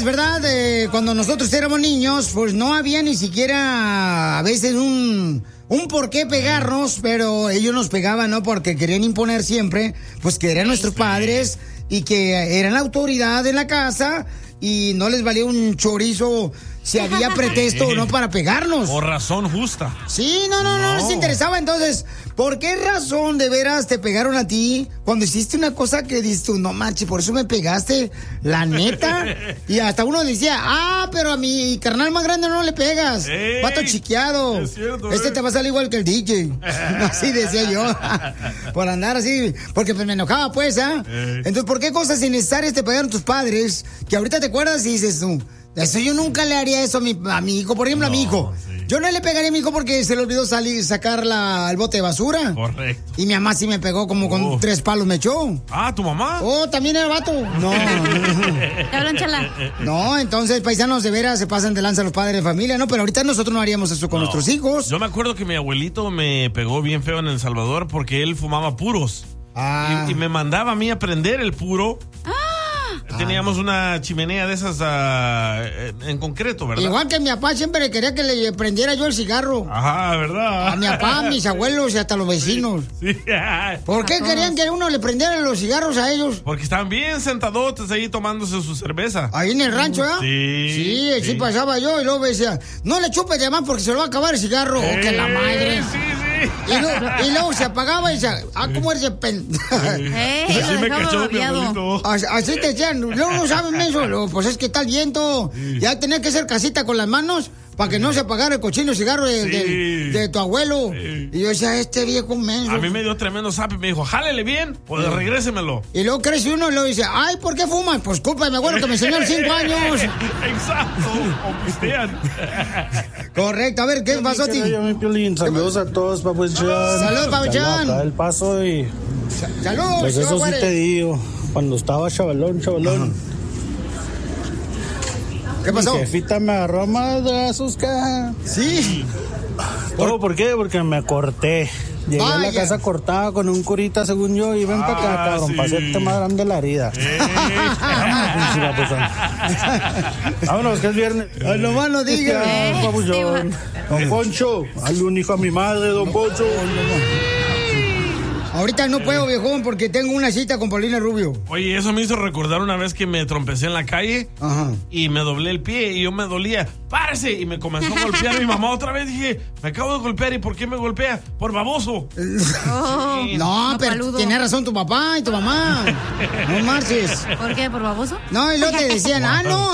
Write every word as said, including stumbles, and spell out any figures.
antes, ¿verdad? Eh, cuando nosotros éramos niños, pues no había ni siquiera a veces un, un por qué pegarnos, pero ellos nos pegaban, ¿no? Porque querían imponer siempre, pues que eran nuestros padres y que eran la autoridad en la casa y no les valía un chorizo si había pretexto o no para pegarnos. O razón justa. Sí, no, no, no, no les interesaba. Entonces, ¿por qué razón de veras te pegaron a ti cuando hiciste una cosa que dices tú, no manches, por eso me pegaste, la neta? Y hasta uno decía, ah, pero a mi carnal más grande no le pegas. Ey, Pato chiqueado. es cierto, este eh. te va a salir igual que el D J. Así decía yo. Por andar así, porque pues me enojaba pues, ¿ah? ¿eh? Entonces, ¿por qué cosas innecesarias te pegaron tus padres que ahorita te acuerdas y dices tú, eso yo nunca le haría eso a mi, a mi hijo? Por ejemplo, no, a mi hijo. Sí. Yo no le pegaría a mi hijo porque se le olvidó salir, sacar la, el bote de basura. Correcto. Y mi mamá sí me pegó como con oh. tres palos, me echó. Ah, ¿tu mamá? Oh, también era vato. No. No, entonces, paisanos, de veras se pasan de lanza los padres de familia, ¿no? Pero ahorita nosotros no haríamos eso con no. nuestros hijos. Yo me acuerdo que mi abuelito me pegó bien feo en El Salvador porque él fumaba puros. Ah. Y, y me mandaba a mí a prender el puro. Ah. Teníamos una chimenea de esas uh, en concreto, ¿verdad? Igual que mi papá siempre quería que le prendiera yo el cigarro. Ajá, ¿verdad? A mi papá, a mis abuelos y hasta a los vecinos. Sí. Sí. ¿Por qué querían que uno le prendiera los cigarros a ellos? Porque estaban bien sentadotes ahí tomándose su cerveza. Ahí en el rancho, ¿eh? Sí. Sí, sí, sí pasaba yo y luego me decía, no le chupes de más porque se lo va a acabar el cigarro. Eh, ¡Oh, que la madre! Sí, sí. Y, lo, y luego se apagaba y decía, ah, ¿cómo eres de pen? Hey, así me cachó mi abuelito. Así, así te decían, luego no saben eso. Luego, pues es que está el viento. Sí. Ya tenía que hacer casita con las manos para que no se apagara el cochino cigarro de, sí. de, de tu abuelo. Sí. Y yo decía, este viejo menso. A mí me dio tremendo zap y me dijo, jálele bien, pues sí. regrésemelo. Y luego crece uno y luego dice, ay, ¿por qué fumas? Pues culpa de mi abuelo que me enseñó a los cinco años. Exacto, o pistean. Correcto, a ver, ¿qué pasó a ti? Saludos a todos, papuchón. Saludos, papuchón. Acá el paso y... Saludos. Pues eso sí te digo, cuando estaba chavalón, chavalón. Ajá. ¿Qué pasó? Mi jefita me agarró a madrazos, caja. Sí. ¿Todo por qué? Porque me corté. Llegué Vaya. a la casa cortada con un curita, según yo, y ven ah, para acá, cabrón, sí. para hacerte más grande la herida. Eh. Vámonos, que es viernes. Ay, no más no digas. Eh, papuchón. Don Poncho, hazle un hijo a mi madre, don Poncho. Ahorita no puedo, viejón, porque tengo una cita con Paulina Rubio. Oye, eso me hizo recordar una vez que me trompecé en la calle. Ajá. Y me doblé el pie y yo me dolía. ¡Párese! Y me comenzó a golpear mi mamá otra vez. Dije, me acabo de golpear. ¿Y por qué me golpea? Por baboso. Oh, sí. No, no, pero paludo. Tiene razón tu papá y tu mamá. No marches. ¿Por qué? ¿Por baboso? No, y luego te decían, ah, no.